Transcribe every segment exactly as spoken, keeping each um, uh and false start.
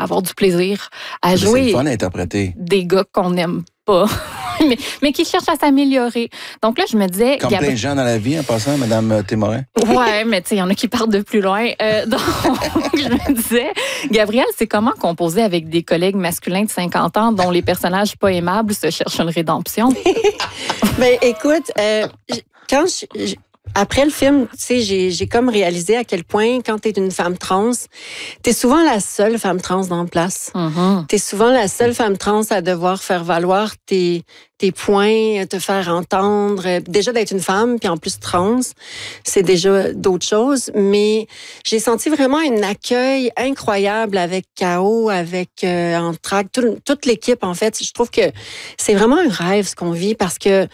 avoir du plaisir à C'est jouer le fun à interpréter. des gars qu'on n'aime pas, mais, mais qui cherchent à s'améliorer. Donc là, je me disais... Comme Gabri- plein de gens dans la vie, en passant, Mme Témorin. Ouais, mais tu sais, il y en a qui partent de plus loin. Euh, donc, je me disais, Gabrielle, c'est comment composer avec des collègues masculins de cinquante ans dont les personnages pas aimables se cherchent une rédemption? Ben, écoute, euh, j- quand je, j- après le film, tu sais, j'ai, j'ai comme réalisé à quel point, quand t'es une femme trans, t'es souvent la seule femme trans dans la place. Mm-hmm. T'es souvent la seule femme trans à devoir faire valoir tes, tes points, te faire entendre. Déjà d'être une femme, puis en plus trans, c'est déjà d'autres choses. Mais j'ai senti vraiment un accueil incroyable avec K O, avec euh, Anthrax, tout- toute l'équipe, en fait. Je trouve que c'est vraiment un rêve ce qu'on vit parce que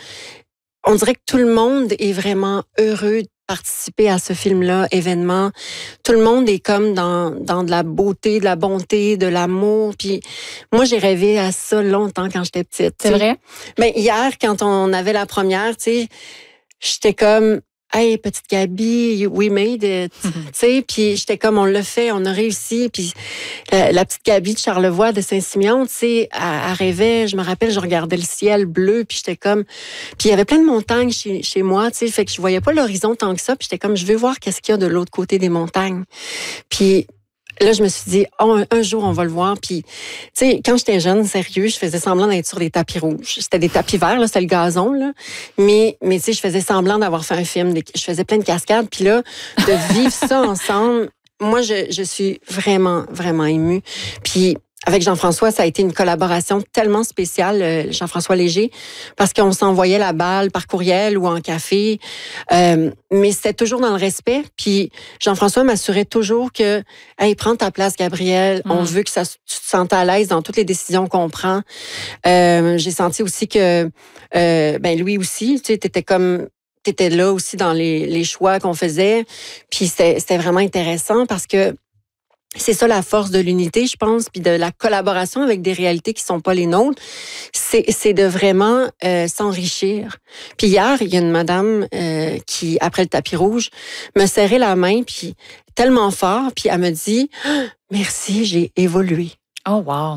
on dirait que tout le monde est vraiment heureux de participer à ce film-là, événement. Tout le monde est comme dans, dans de la beauté, de la bonté, de l'amour. Puis moi, j'ai rêvé à ça longtemps quand j'étais petite. C'est vrai? Ben, hier, quand on avait la première, tu sais, j'étais comme... Hey, petite Gabi, we made it. Tu sais, puis j'étais comme, on l'a fait, on a réussi. Puis la, la petite Gabi de Charlevoix, de Saint-Simeon, tu sais, elle, elle rêvait. Je me rappelle, je regardais le ciel bleu, puis j'étais comme... Puis il y avait plein de montagnes chez, chez moi, tu sais, fait que je voyais pas l'horizon tant que ça. Puis j'étais comme, je veux voir qu'est-ce qu'il y a de l'autre côté des montagnes. Puis... Là, je me suis dit, oh, un, un jour, on va le voir. Puis, tu sais, quand j'étais jeune, sérieux, je faisais semblant d'être sur des tapis rouges. C'était des tapis verts, là, c'était le gazon, là. Mais, mais tu sais, je faisais semblant d'avoir fait un film. Des, je faisais plein de cascades. Puis là, de vivre ça ensemble, moi, je, je suis vraiment, vraiment émue. Puis, avec Jean-François, ça a été une collaboration tellement spéciale, euh, Jean-François Léger, parce qu'on s'envoyait la balle par courriel ou en café, euh, mais c'était toujours dans le respect. Puis Jean-François m'assurait toujours que, hey, prends ta place, Gabrielle. Mm. On veut que ça, tu te sentes à l'aise dans toutes les décisions qu'on prend. Euh, j'ai senti aussi que, euh, ben lui aussi, tu sais, t'étais comme t'étais là aussi dans les, les choix qu'on faisait. Puis c'était, c'était vraiment intéressant parce que c'est ça la force de l'unité, je pense, puis de la collaboration avec des réalités qui sont pas les nôtres. C'est, c'est de vraiment euh, s'enrichir. Puis hier, il y a une madame euh, qui, après le tapis rouge, me serrait la main, puis tellement fort, puis elle me dit ah, « Merci, j'ai évolué ». Oh, wow!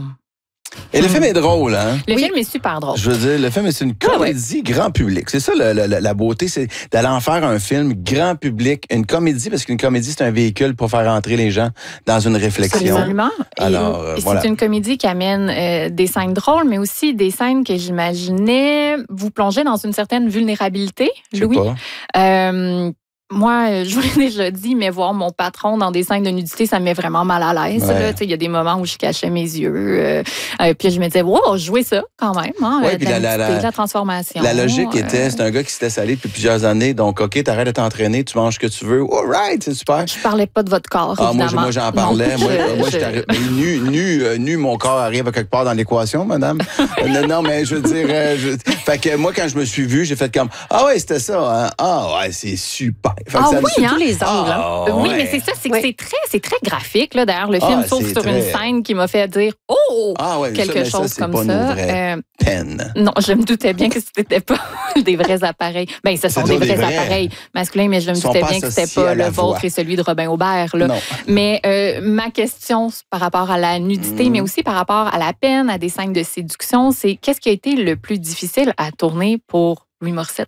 Et le film est drôle, hein? Le Oui. film est super drôle. Je veux dire, le film, c'est une comédie Ah ouais. grand public. C'est ça, le, le, la beauté, c'est d'aller en faire un film grand public, une comédie, parce qu'une comédie, c'est un véhicule pour faire entrer les gens dans une réflexion. Absolument. Et, Alors, euh, et voilà. c'est une comédie qui amène euh, des scènes drôles, mais aussi des scènes que j'imaginais vous plonger dans une certaine vulnérabilité, Je sais Louis. pas. Euh, Moi, je vous l'ai déjà dit, mais voir mon patron dans des scènes de nudité, ça me met vraiment mal à l'aise. Ouais. Il y a des moments où je cachais mes yeux. Euh, euh, puis je me disais, wow, jouer ça quand même. Hein, Ouais, de puis la, la- la- nudité, la- de la transformation. La logique euh, était, c'est un gars qui se laisse aller depuis plusieurs années, donc OK, t'arrêtes de t'entraîner, tu manges ce que tu veux. All right, c'est super. Je parlais pas de votre corps, Ah, moi, évidemment. moi, j'en parlais. Non, moi, je- moi je- j'étais arri- nu, nu, euh, nu, mon corps arrive à quelque part dans l'équation, madame. Euh, non, non, mais je veux dire, euh, je- fait que moi, quand je me suis vu, j'ai fait comme, ah ouais, c'était ça, hein? Ah ouais, c'est super. Fait que Ah ça me- oui, hein? Tous les angles, hein? Ah, Oui, ouais. mais c'est ça, c'est que Oui. c'est très, c'est très graphique. Là. D'ailleurs, le Ah, film s'ouvre c'est sur très- une scène qui m'a fait dire « Oh! Ah ouais, quelque ça, mais ça, chose c'est comme pas ça. nos vraies Euh, peines. non, je me doutais bien que ce n'était pas des vrais appareils. Ben, ce sont C'est des des vrais, vrais. appareils masculins, mais je me Ils sont doutais pas bien que c'était associés pas à la le vôtre voix. et celui de Robin Aubert. Là. Non. Mais euh, ma question par rapport à la nudité, Mm. mais aussi par rapport à la peine, à des scènes de séduction, c'est qu'est-ce qui a été le plus difficile à tourner pour Louis Morissette?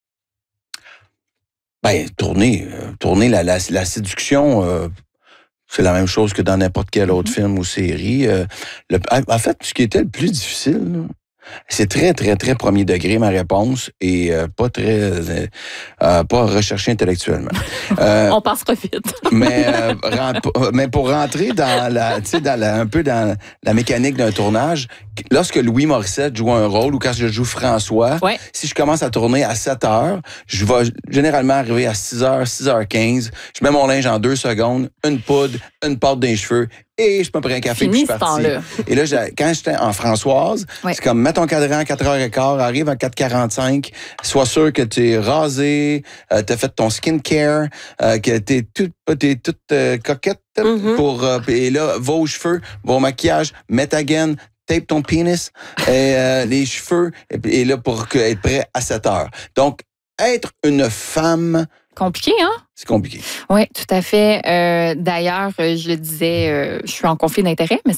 Ben, tourner, euh, tourner la, la, la séduction, euh, c'est la même chose que dans n'importe quel autre Mm-hmm. film ou série. Euh, le- en fait, ce qui était le plus difficile, là, c'est très, très, très premier degré, ma réponse, et euh, pas très... Euh, euh, pas recherché intellectuellement. Euh, On passera vite. mais, euh, ren- mais pour rentrer dans la, tu sais, dans la, un peu dans la mécanique d'un tournage, lorsque Louis Morissette joue un rôle ou quand je joue François, Ouais. si je commence à tourner à sept heures, je vais généralement arriver à six heures, six heures quinze. Je mets mon linge en deux secondes, une poudre, une pâte dans les cheveux et je me prends un café Fini puis je suis ce parti. temps-là. Et là, j'ai- quand j'étais en Françoise, Ouais. c'est comme mets ton cadran à quatre heures quinze, arrive à quatre heures quarante-cinq, sois sûr que tu es rasé, euh, tu as fait ton skincare, euh, que tu es toute, t'es toute euh, coquette Mhm. pour euh, et là, va aux cheveux, va au maquillage, mets ta gaine, tape ton pénis, et, euh, les cheveux, et, puis- et là, pour que- être prêt à sept heures. Donc, être une femme, Compliqué, hein? c'est compliqué. Oui, tout à fait. Euh, D'ailleurs, euh, je le disais, euh, je suis en conflit d'intérêt, mais